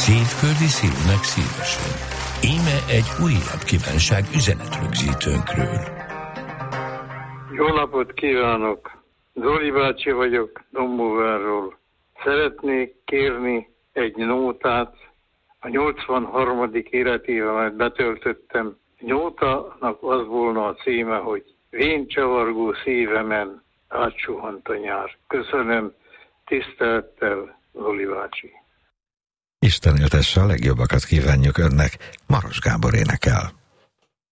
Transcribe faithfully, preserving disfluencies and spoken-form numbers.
Szívföldi szívnek szívesen. Íme egy újabb kívánság üzenetrögzítőnkről. Jó napot kívánok! Zoli bácsi vagyok, Dombóvárról. Szeretnék kérni egy nótát. A nyolcvanharmadik életévemet betöltöttem. Nótának az volna a címe, hogy Vén csavargó szívemen átsuhant a nyár. Köszönöm, tisztelettel, Zoli bácsi. Isten éltesse, a legjobbakat kívánjuk önnek. Maros Gábor énekel.